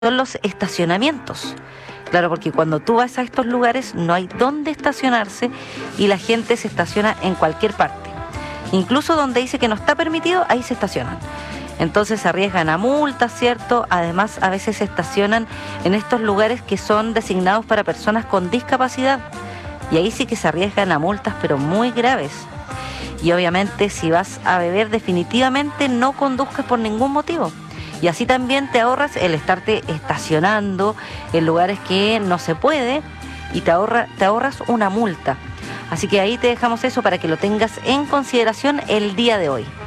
son los estacionamientos. Claro, porque cuando tú vas a estos lugares no hay dónde estacionarse y la gente se estaciona en cualquier parte. Incluso donde dice que no está permitido, ahí se estacionan. Entonces se arriesgan a multas, ¿cierto? Además, a veces se estacionan en estos lugares que son designados para personas con discapacidad. Y ahí sí que se arriesgan a multas, pero muy graves. Y obviamente, si vas a beber, definitivamente no conduzcas por ningún motivo. Y así también te ahorras el estarte estacionando en lugares que no se puede y te ahorras una multa. Así que ahí te dejamos eso para que lo tengas en consideración el día de hoy.